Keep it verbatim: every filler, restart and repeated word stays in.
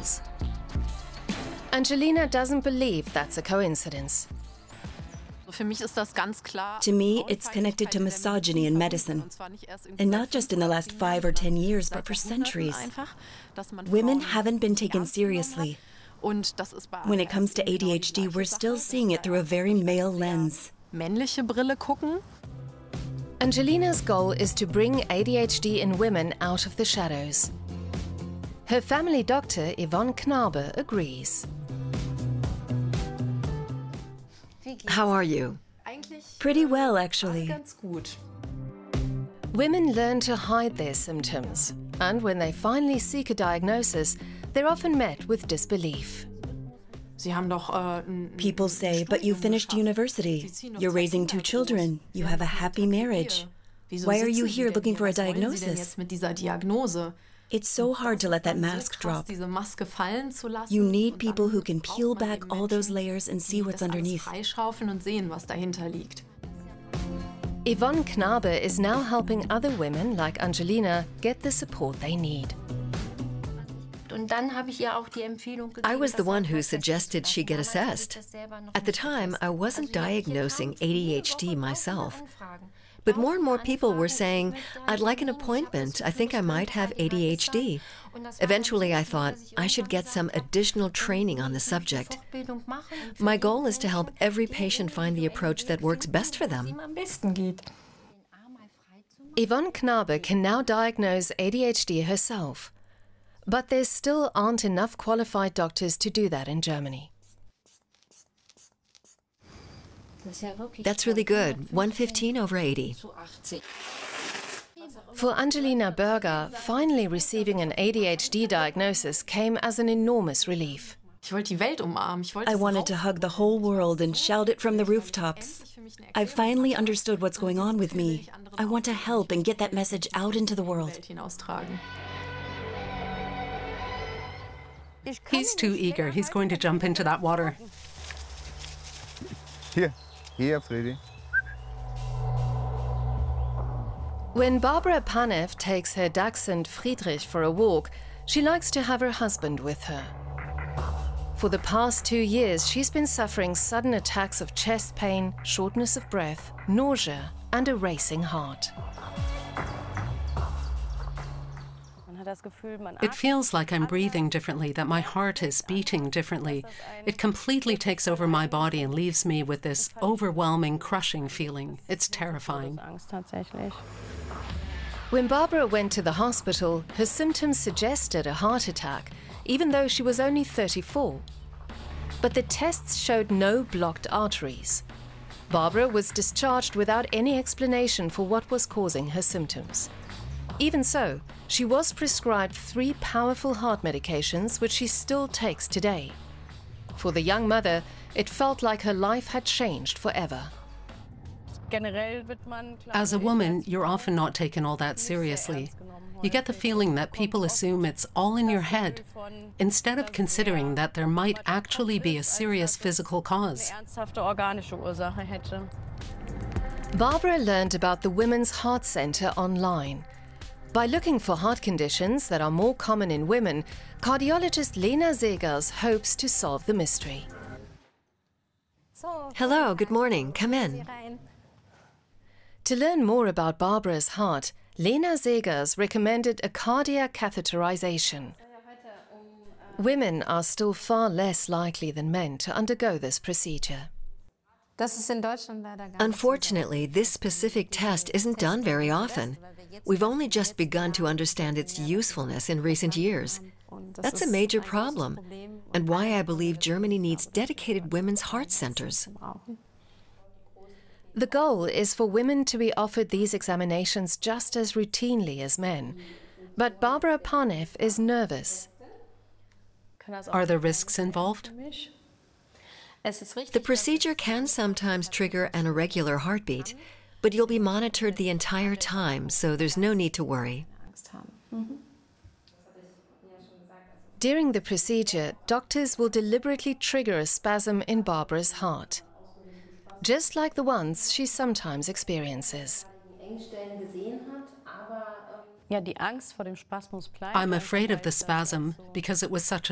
hospitals. Angelina doesn't believe that's a coincidence. To me, it's connected to misogyny in medicine, and not just in the last five or ten years, but for centuries. Women haven't been taken seriously. When it comes to A D H D, we're still seeing it through a very male lens. Angelina's goal is to bring A D H D in women out of the shadows. Her family doctor, Yvonne Knabe, agrees. How are you? Pretty well, actually. Women learn to hide their symptoms, and when they finally seek a diagnosis, they're often met with disbelief. People say, but you finished university, you're raising two children, you have a happy marriage. Why are you here looking for a diagnosis? It's so hard to let that mask drop. You need people who can peel back all those layers and see what's underneath. Yvonne Knabe is now helping other women like Angelina get the support they need. I was the one who suggested she get assessed. At the time, I wasn't diagnosing A D H D myself. But more and more people were saying, I'd like an appointment. I think I might have A D H D. Eventually, I thought I should get some additional training on the subject. My goal is to help every patient find the approach that works best for them. Yvonne Knabe can now diagnose A D H D herself. But there still aren't enough qualified doctors to do that in Germany. That's really good. one fifteen over eighty. For Angelina Berger, finally receiving an A D H D diagnosis came as an enormous relief. I wanted to hug the whole world and shout it from the rooftops. I finally understood what's going on with me. I want to help and get that message out into the world. He's too eager. He's going to jump into that water. Here, here, Freddy. When Barbara Panev takes her dachshund Friedrich for a walk, she likes to have her husband with her. For the past two years, she's been suffering sudden attacks of chest pain, shortness of breath, nausea, and a racing heart. It feels like I'm breathing differently, that my heart is beating differently. It completely takes over my body and leaves me with this overwhelming, crushing feeling. It's terrifying. When Barbara went to the hospital, her symptoms suggested a heart attack, even though she was only thirty-four. But the tests showed no blocked arteries. Barbara was discharged without any explanation for what was causing her symptoms. Even so, she was prescribed three powerful heart medications, which she still takes today. For the young mother, it felt like her life had changed forever. As a woman, you're often not taken all that seriously. You get the feeling that people assume it's all in your head, instead of considering that there might actually be a serious physical cause. Barbara learned about the Women's Heart Center online. By looking for heart conditions that are more common in women, cardiologist Lena Segers hopes to solve the mystery. Hello, good morning. Come in. To learn more about Barbara's heart, Lena Segers recommended a cardiac catheterization. Women are still far less likely than men to undergo this procedure. Unfortunately, this specific test isn't done very often. We've only just begun to understand its usefulness in recent years. That's a major problem, and why I believe Germany needs dedicated women's heart centers. The goal is for women to be offered these examinations just as routinely as men. But Barbara Panev is nervous. Are there risks involved? The procedure can sometimes trigger an irregular heartbeat, but you'll be monitored the entire time, so there's no need to worry. During the procedure, doctors will deliberately trigger a spasm in Barbara's heart, just like the ones she sometimes experiences. I'm afraid of the spasm because it was such